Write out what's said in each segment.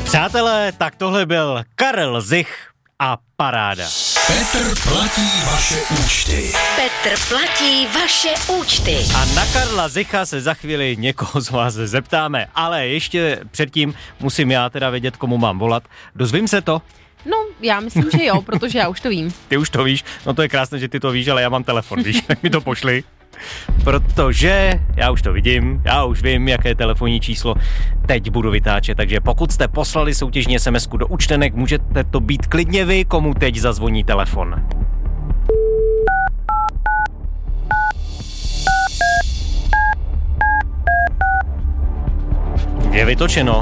Přátelé, tak tohle byl Karel Zich a paráda. Petr platí vaše účty. Petr platí vaše účty. A na Karla Zicha se za chvíli někoho z vás zeptáme, ale ještě předtím musím já teda vědět, komu mám volat. Dozvím se to? No, já myslím, že jo, protože já už to vím. Ty už to víš? No to je krásné, že ty to víš, ale já mám telefon, víš, tak mi to pošli. Protože já už to vidím, já už vím, jaké telefonní číslo teď budu vytáčet, takže pokud jste poslali soutěžní SMS-ku do účtenek, můžete to být klidně vy, komu teď zazvoní telefon. Je vytočeno.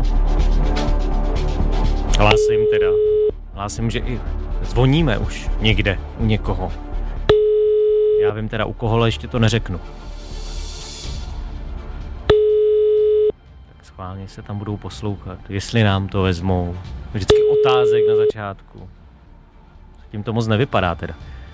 Hlásím, že i zvoníme už někde u někoho. Já vím teda u koho, ale ještě to neřeknu. Tak schválně se tam budou poslouchat, jestli nám to vezmou. Vždycky otázek na začátku. Tím to moc nevypadá teda.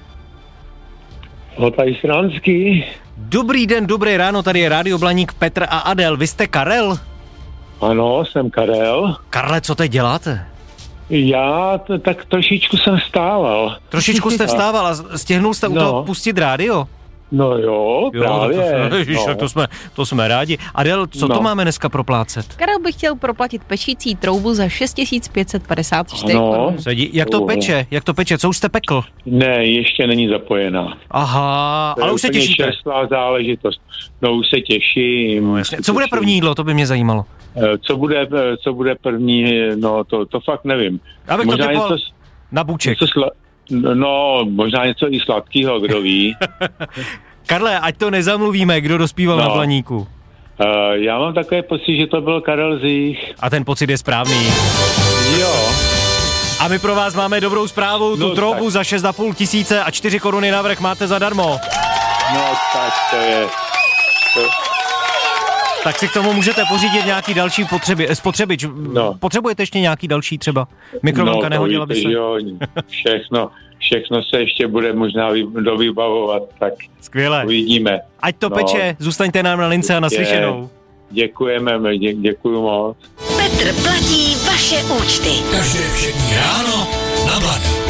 Tady Sránský. Dobrý den, dobré ráno, tady je Rádio Blaník, Petr a Adel. Vy jste Karel? Ano, jsem Karel. Karle, co teď děláte? Já tak trošičku jsem vstával. Trošičku jste vstával a stihnul jste u toho pustit rádio? No jo, právě. To jsme rádi. Adel, co to máme dneska proplácet? Karel bych chtěl proplatit pečící troubu za 6554 korun. Jak to peče? Co už jste pekl? Ne, ještě není zapojená. Aha, ale už se těšíte. Čerstvá záležitost. No už se těším. No, jasně. Co bude první jídlo, to by mě zajímalo. Co bude první, no to fakt nevím. Já bych možná to typoval na buček. No, možná něco i sladkého, kdo ví. Karle, ať to nezamluvíme, kdo dospíval na Blaníku. Já mám takový pocit, že to byl Karel Zich. A ten pocit je správný. Jo. A my pro vás máme dobrou zprávu, tu troubu za 6,5 tisíce a 4 koruny navrch máte zadarmo. No tak to je... Tak si k tomu můžete pořídit nějaký další spotřebič. No. Potřebujete ještě nějaký další třeba? Mikrovlnka nehodila by se? Jo, všechno se ještě bude možná dovybavovat, tak skvěle. Uvidíme. Ať to peče, zůstaňte nám na lince a naslyšenou. Děkujeme, děkuju moc. Petr platí vaše účty. Každé všední ráno na Blaníku.